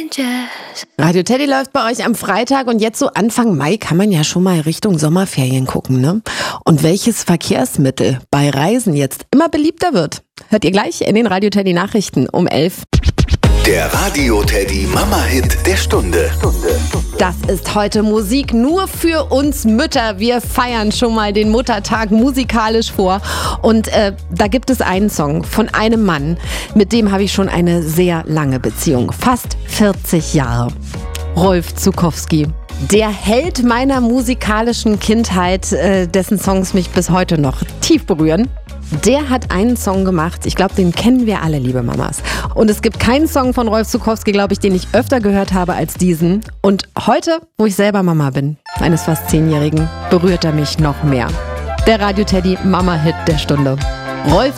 Radio Teddy läuft bei euch am Freitag und jetzt so Anfang Mai kann man ja schon mal Richtung Sommerferien gucken, ne? Und welches Verkehrsmittel bei Reisen jetzt immer beliebter wird, hört ihr gleich in den Radio Teddy Nachrichten um 11. Der Radio Teddy Mama-Hit der Stunde. Das ist heute Musik nur für uns Mütter. Wir feiern schon mal den Muttertag musikalisch vor. Und da gibt es einen Song von einem Mann, mit dem habe ich schon eine sehr lange Beziehung. Fast 40 Jahre. Rolf Zuckowski. Der Held meiner musikalischen Kindheit, dessen Songs mich bis heute noch tief berühren. Der hat einen Song gemacht, ich glaube, den kennen wir alle, liebe Mamas. Und es gibt keinen Song von Rolf Zuckowski, glaube ich, den ich öfter gehört habe als diesen. Und heute, wo ich selber Mama bin, eines fast 10-Jährigen, berührt er mich noch mehr. Der Radio Teddy Mama-Hit der Stunde. Rolf